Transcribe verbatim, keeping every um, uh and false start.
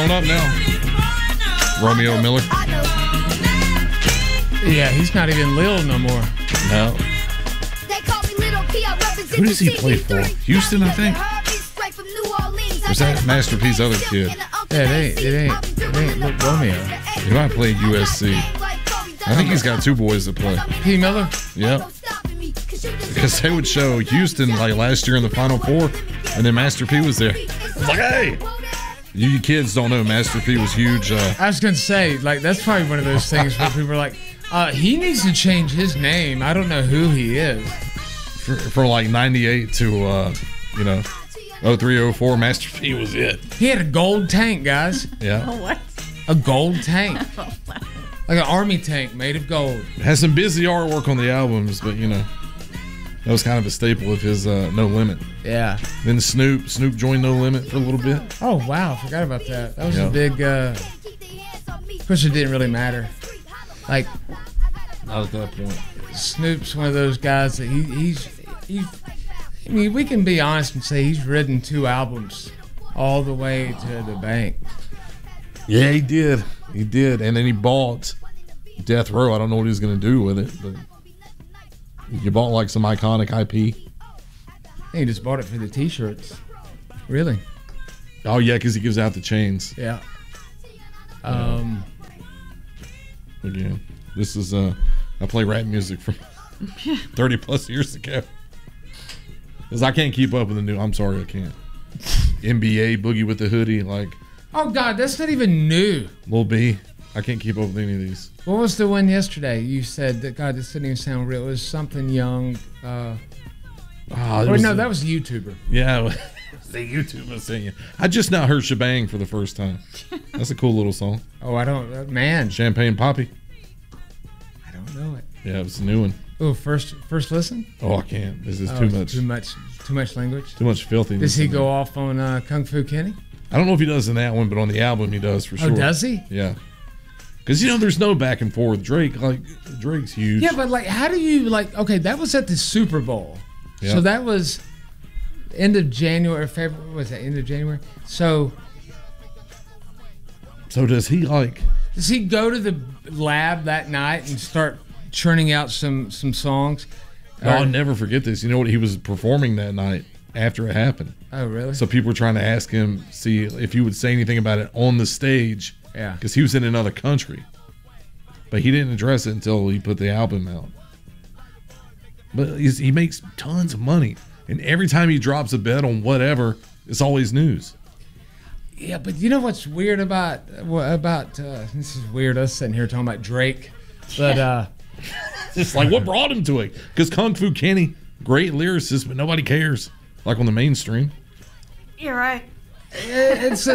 up now. Romeo Miller. Yeah, he's not even Lil no more. No. Who does he play for? Houston, I think. Or is that Master P's other kid? Yeah, it ain't. It ain't. It ain't Lil Romeo. He might play U S C. I think he's got two boys that play. P. Miller. Yep. Because they would show Houston like last year in the Final Four, and then Master P was there. It's like, hey. You, you kids don't know Master P was huge. Uh, I was gonna say, like, that's probably one of those things where people are like, uh, he needs to change his name. I don't know who he is. For, for like ninety-eight to, uh, you know, oh three oh four, Master P was it. He had a gold tank, guys. Yeah. Oh, what? A gold tank. Like an army tank made of gold. Has some busy artwork on the albums, but, you know, that was kind of a staple of his uh, No Limit. Yeah. Then Snoop. Snoop joined No Limit for a little bit. Oh, wow. Forgot about that. That was Yeah. a big, uh, of course, it didn't really matter. Like, Not at that point. Snoop's one of those guys that he, he's, he's, I mean, we can be honest and say he's written two albums all the way to the bank. Yeah, he did. He did. And then he bought Death Row. I don't know what he's going to do with it, but you bought like some iconic I P. He just bought it for the T-shirts. Really? Oh, yeah, because he gives out the chains. Yeah. Um. Again, this is, uh, I play rap music from thirty plus years ago. Because I can't keep up with the new, I'm sorry, I can't. N B A, Boogie with the Hoodie, like. Oh, God, that's not even new. Lil B. I can't keep up with any of these. What was the one yesterday? You said that, God, this didn't even sound real. It was something young. Uh, Oh, or no, that was a YouTuber. Yeah, the YouTuber singing. I just now heard Shebang for the first time. That's a cool little song. Oh, I don't, uh, man. Champagne Poppy. I don't know it. Yeah, it was a new one. Oh, first first listen? Oh, I can't. This is Oh, too it's much. Too much Too much language? Too much filthiness. Does he in go there. off on uh, Kung Fu Kenny? I don't know if he does in that one, but on the album he does for Oh, sure. does he? Yeah. Because, you know, there's no back and forth. Drake, like, Drake's huge. Yeah, but, like, how do you, like, okay, that was at the Super Bowl. Yeah. So that was end of January, February, what was that, end of January? So So does he, like... does he go to the lab that night and start churning out some, some songs? Oh, I'll Or- never forget this. You know what? He was performing that night after it happened. Oh, really? So people were trying to ask him, see if he would say anything about it on the stage. Yeah. Because he was in another country. But he didn't address it until he put the album out. But he's, he makes tons of money. And every time he drops a bet on whatever, it's always news. Yeah, but you know what's weird about about uh, this is weird us sitting here talking about Drake, but uh, It's like, what brought him to it? Because Kung Fu Kenny, great lyricist, but nobody cares. Like on the mainstream. You're right. it's